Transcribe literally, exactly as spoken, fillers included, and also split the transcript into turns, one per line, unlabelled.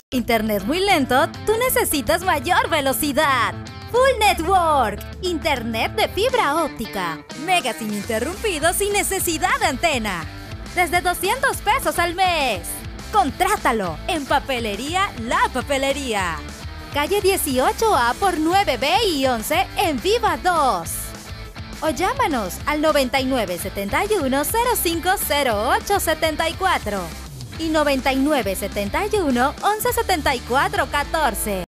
Internet muy lento, tú necesitas mayor velocidad. Full Network, Internet de fibra óptica, megas ininterrumpidos sin necesidad de antena. Desde doscientos pesos al mes. Contrátalo en Papelería La Papelería. Calle dieciocho A por nueve B y once en Viva dos. O llámanos al noventa y nueve setenta y uno cero cinco cero ocho setenta y cuatro y noventa y nueve setenta y uno once setenta y cuatro catorce.